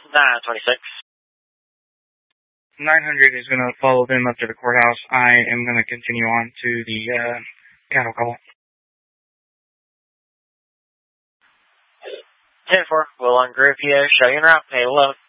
926. 900 is going to follow them up to the courthouse. I am going to continue on to the cattle call. 10-4, we'll ungroup you, show you en route, pay load.